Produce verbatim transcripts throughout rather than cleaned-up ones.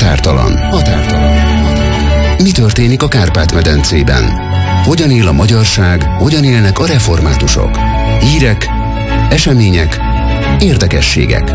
Határtalan. Határtalan. Mi történik a Kárpát-medencében? Hogyan él a magyarság, hogyan élnek a reformátusok? Hírek, események, érdekességek.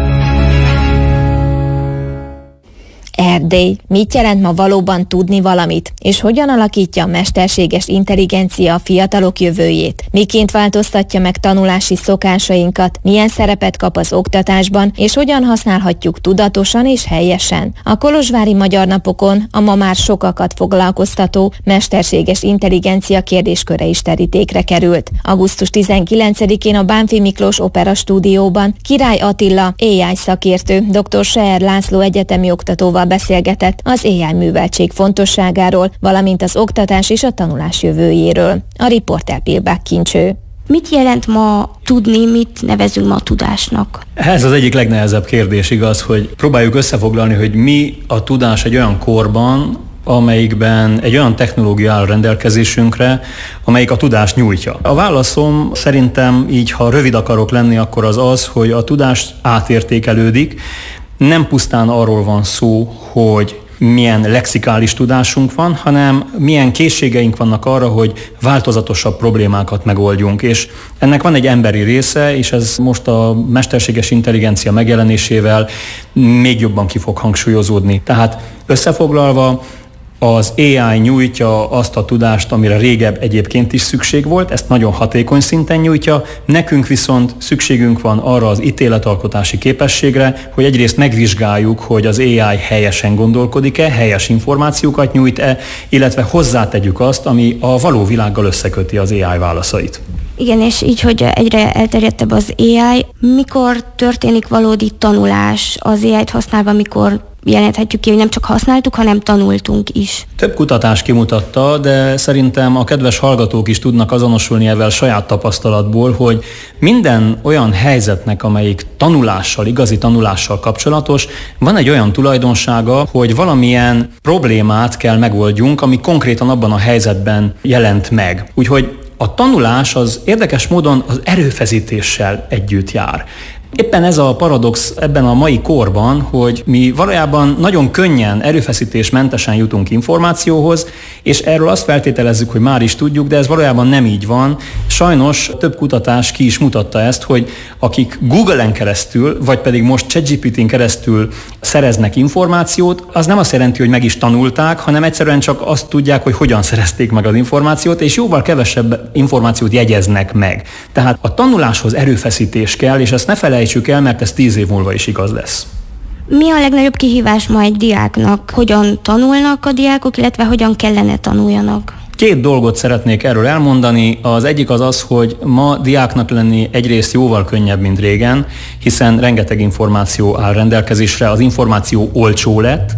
Erdély. Mit jelent ma valóban tudni valamit? És hogyan alakítja a mesterséges intelligencia a fiatalok jövőjét? Miként változtatja meg tanulási szokásainkat? Milyen szerepet kap az oktatásban? És hogyan használhatjuk tudatosan és helyesen? A kolozsvári Magyar Napokon a ma már sokakat foglalkoztató mesterséges intelligencia kérdésköre is terítékre került. augusztus tizenkilencedikén a Bánffy Miklós Opera Stúdióban Király Attila á i szakértő, dr. Seer László egyetemi oktatóval beszélgetett az á i műveltség fontosságáról, valamint az oktatás és a tanulás jövőjéről. A riporter Pilbák Kincső. Mit jelent ma tudni, mit nevezünk ma tudásnak? Ez az egyik legnehezebb kérdés, igaz, hogy próbáljuk összefoglalni, hogy mi a tudás egy olyan korban, amelyikben egy olyan technológia áll rendelkezésünkre, amelyik a tudást nyújtja. A válaszom szerintem így, ha rövid akarok lenni, akkor az az, hogy a tudás átértékelődik. Nem pusztán arról van szó, hogy milyen lexikális tudásunk van, hanem milyen készségeink vannak arra, hogy változatosabb problémákat megoldjunk. És ennek van egy emberi része, és ez most a mesterséges intelligencia megjelenésével még jobban ki fog hangsúlyozódni. Tehát összefoglalva, az á i nyújtja azt a tudást, amire régebb egyébként is szükség volt, ezt nagyon hatékony szinten nyújtja, nekünk viszont szükségünk van arra az ítéletalkotási képességre, hogy egyrészt megvizsgáljuk, hogy az á i helyesen gondolkodik-e, helyes információkat nyújt-e, illetve hozzátegyük azt, ami a való világgal összeköti az á i válaszait. Igen, és így, hogy egyre elterjedtebb az á i, mikor történik valódi tanulás az á i-t használva, mikor jelenthetjük ki, hogy nem csak használtuk, hanem tanultunk is. Több kutatás kimutatta, de szerintem a kedves hallgatók is tudnak azonosulni ezzel saját tapasztalatból, hogy minden olyan helyzetnek, amelyik tanulással, igazi tanulással kapcsolatos, van egy olyan tulajdonsága, hogy valamilyen problémát kell megoldjunk, ami konkrétan abban a helyzetben jelent meg. Úgyhogy a tanulás az érdekes módon az erőfeszítéssel együtt jár. Éppen ez a paradox ebben a mai korban, hogy mi valójában nagyon könnyen, erőfeszítésmentesen jutunk információhoz, és erről azt feltételezzük, hogy már is tudjuk, de ez valójában nem így van. Sajnos több kutatás ki is mutatta ezt, hogy akik Google-en keresztül, vagy pedig most ChatGPT-n keresztül szereznek információt, az nem azt jelenti, hogy meg is tanulták, hanem egyszerűen csak azt tudják, hogy hogyan szerezték meg az információt, és jóval kevesebb információt jegyeznek meg. Tehát a tanuláshoz erőfeszítés kell, és ezt ne felejtsük el, mert ez tíz év múlva is igaz lesz. Mi a legnagyobb kihívás ma egy diáknak? Hogyan tanulnak a diákok, illetve hogyan kellene tanuljanak? Két dolgot szeretnék erről elmondani. Az egyik az az, hogy ma diáknak lenni egyrészt jóval könnyebb, mint régen, hiszen rengeteg információ áll rendelkezésre, az információ olcsó lett,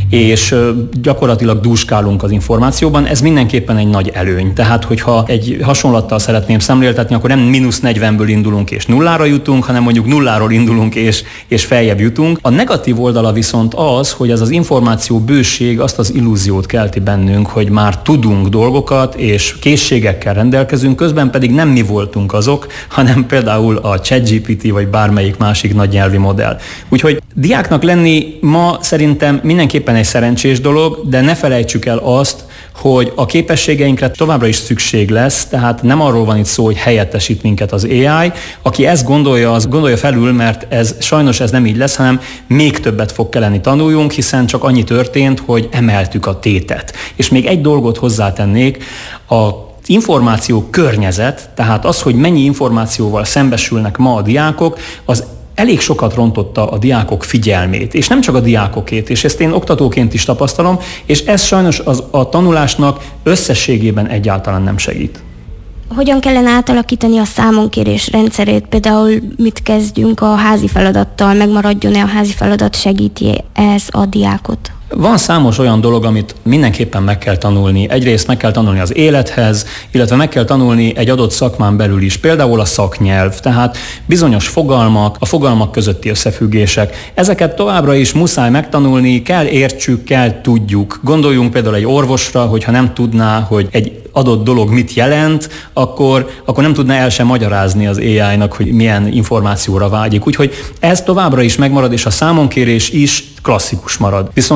és gyakorlatilag dúskálunk az információban, ez mindenképpen egy nagy előny. Tehát, hogyha egy hasonlattal szeretném szemléltetni, akkor nem mínusz negyvenből indulunk és nullára jutunk, hanem mondjuk nulláról indulunk és, és feljebb jutunk. A negatív oldala viszont az, hogy ez az információ bőség azt az illúziót kelti bennünk, hogy már tudunk dolgokat és készségekkel rendelkezünk, közben pedig nem mi voltunk azok, hanem például a ChatGPT vagy bármelyik másik nagy nyelvi modell. Úgyhogy diáknak lenni ma szerintem mindenképpen egy szerencsés dolog, de ne felejtsük el azt, hogy a képességeinkre továbbra is szükség lesz, tehát nem arról van itt szó, hogy helyettesít minket az á i. Aki ezt gondolja, az gondolja felül, mert ez sajnos ez nem így lesz, hanem még többet fog kelleni tanuljunk, hiszen csak annyi történt, hogy emeltük a tétet. És még egy dolgot hozzátennék, a információ környezet, tehát az, hogy mennyi információval szembesülnek ma a diákok, az elég sokat rontotta a diákok figyelmét, és nem csak a diákokét, és ezt én oktatóként is tapasztalom, és ez sajnos az, a tanulásnak összességében egyáltalán nem segít. Hogyan kellene átalakítani a számonkérés rendszerét? Például mit kezdjünk a házi feladattal, megmaradjon-e a házi feladat, segíti ez a diákot? Van számos olyan dolog, amit mindenképpen meg kell tanulni. Egyrészt meg kell tanulni az élethez, illetve meg kell tanulni egy adott szakmán belül is, például a szaknyelv, tehát bizonyos fogalmak, a fogalmak közötti összefüggések. Ezeket továbbra is muszáj megtanulni, kell értsük, kell tudjuk. Gondoljunk például egy orvosra, hogyha nem tudná, hogy egy adott dolog mit jelent, akkor, akkor nem tudná el sem magyarázni az á i-nak, hogy milyen információra vágyik. Úgyhogy ez továbbra is megmarad, és a számonkérés is klasszikus marad. Viszont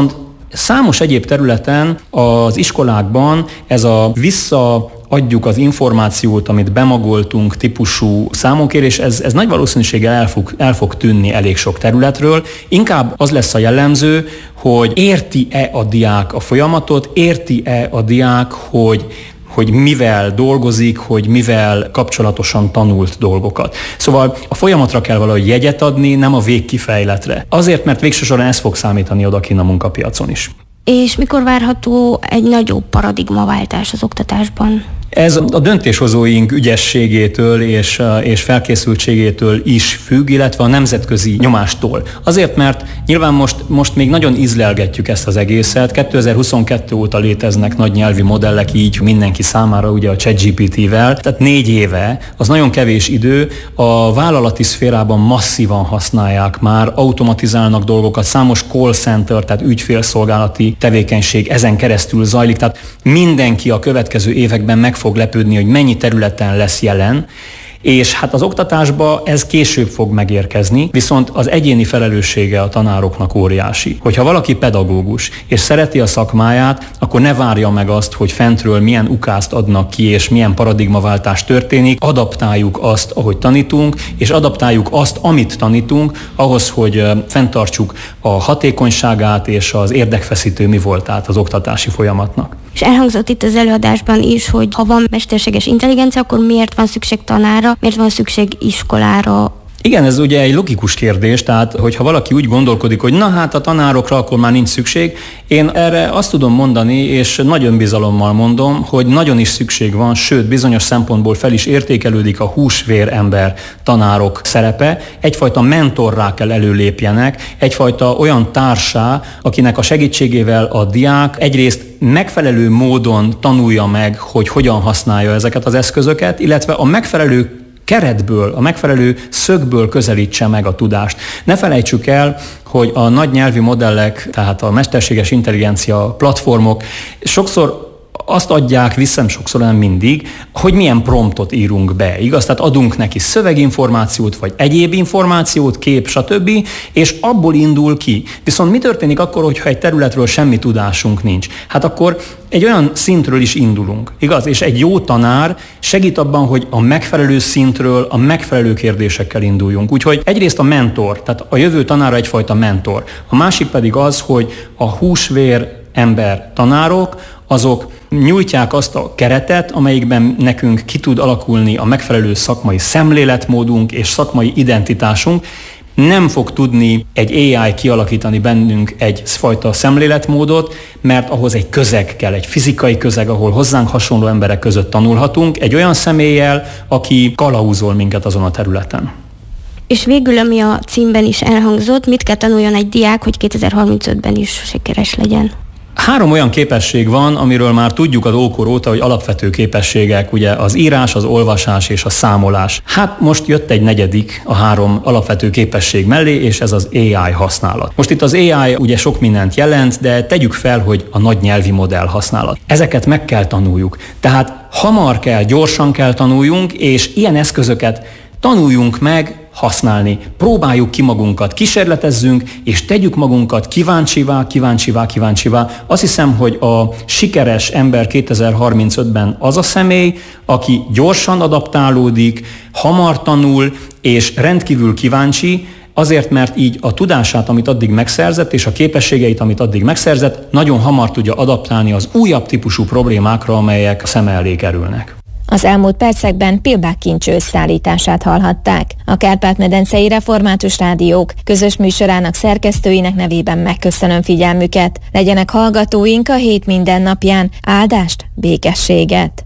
Számos egyéb területen az iskolákban ez a vissza adjuk az információt, amit bemagoltunk típusú számonkérés, ez, ez nagy valószínűséggel el fog, el fog tűnni elég sok területről. Inkább az lesz a jellemző, hogy érti-e a diák a folyamatot, érti-e a diák, hogy hogy mivel dolgozik, hogy mivel kapcsolatosan tanult dolgokat. Szóval a folyamatra kell valahogy jegyet adni, nem a végkifejletre. Azért, mert végső soron ez fog számítani odakinn a munkapiacon is. És mikor várható egy nagyobb paradigmaváltás az oktatásban? Ez a döntéshozóink ügyességétől és, és felkészültségétől is függ, illetve a nemzetközi nyomástól. Azért, mert nyilván most, most még nagyon ízlelgetjük ezt az egészet. kétezer-huszonkettő óta léteznek nagy nyelvi modellek így mindenki számára, ugye a ChatGPT-vel, tehát négy éve, az nagyon kevés idő, a vállalati szférában masszívan használják már, automatizálnak dolgokat, számos call center, tehát ügyfélszolgálati tevékenység ezen keresztül zajlik, tehát mindenki a következő években meg fog lepődni, hogy mennyi területen lesz jelen, és hát az oktatásba ez később fog megérkezni, viszont az egyéni felelőssége a tanároknak óriási. Hogyha valaki pedagógus, és szereti a szakmáját, akkor ne várja meg azt, hogy fentről milyen ukázt adnak ki, és milyen paradigmaváltás történik, adaptáljuk azt, ahogy tanítunk, és adaptáljuk azt, amit tanítunk, ahhoz, hogy fenntartsuk a hatékonyságát és az érdekfeszítő mi voltát az oktatási folyamatnak. És elhangzott itt az előadásban is, hogy ha van mesterséges intelligencia, akkor miért van szükség tanára, miért van szükség iskolára? Igen, ez ugye egy logikus kérdés, tehát hogyha valaki úgy gondolkodik, hogy na hát a tanárokra akkor már nincs szükség, én erre azt tudom mondani, és nagy önbizalommal mondom, hogy nagyon is szükség van, sőt bizonyos szempontból fel is értékelődik a húsvér ember tanárok szerepe, egyfajta mentorrá kell előlépjenek, egyfajta olyan társá, akinek a segítségével a diák egyrészt megfelelő módon tanulja meg, hogy hogyan használja ezeket az eszközöket, illetve a megfelelő keretből, a megfelelő szögből közelítse meg a tudást. Ne felejtsük el, hogy a nagy nyelvi modellek, tehát a mesterséges intelligencia platformok sokszor azt adják vissza, sokszor nem mindig, hogy milyen promptot írunk be, igaz? Tehát adunk neki szöveginformációt, vagy egyéb információt, kép, stb., és abból indul ki. Viszont mi történik akkor, hogyha egy területről semmi tudásunk nincs? Hát akkor egy olyan szintről is indulunk, igaz? És egy jó tanár segít abban, hogy a megfelelő szintről, a megfelelő kérdésekkel induljunk. Úgyhogy egyrészt a mentor, tehát a jövő tanára egyfajta mentor. A másik pedig az, hogy a húsvér ember tanárok, azok nyújtják azt a keretet, amelyikben nekünk ki tud alakulni a megfelelő szakmai szemléletmódunk és szakmai identitásunk. Nem fog tudni egy á i kialakítani bennünk egyfajta szemléletmódot, mert ahhoz egy közeg kell, egy fizikai közeg, ahol hozzánk hasonló emberek között tanulhatunk, egy olyan személlyel, aki kalauzol minket azon a területen. És végül, ami a címben is elhangzott, mit kell tanuljon egy diák, hogy kétezer-harmincötben is sikeres legyen? Három olyan képesség van, amiről már tudjuk az ókor óta, hogy alapvető képességek, ugye az írás, az olvasás és a számolás. Hát most jött egy negyedik a három alapvető képesség mellé, és ez az á i használat. Most itt az á i ugye sok mindent jelent, de tegyük fel, hogy a nagy nyelvi modell használat. Ezeket meg kell tanuljuk. Tehát hamar kell, gyorsan kell tanuljunk, és ilyen eszközöket tanuljunk meg használni. Próbáljuk ki magunkat, kísérletezzünk, és tegyük magunkat kíváncsivá, kíváncsivá, kíváncsivá. Azt hiszem, hogy a sikeres ember kétezer-harmincötben az a személy, aki gyorsan adaptálódik, hamar tanul, és rendkívül kíváncsi, azért, mert így a tudását, amit addig megszerzett, és a képességeit, amit addig megszerzett, nagyon hamar tudja adaptálni az újabb típusú problémákra, amelyek a szeme elé kerülnek. Az elmúlt percekben Pilbák Kincső összeállítását hallhatták. A Kárpát-medencei Református Rádiók közös műsorának szerkesztőinek nevében megköszönöm figyelmüket. Legyenek hallgatóink a hét minden napján. Áldást, békességet!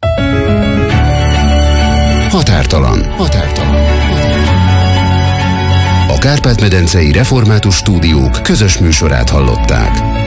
Határtalan. Határtalan. A Kárpát-medencei Református Stúdiók közös műsorát hallották.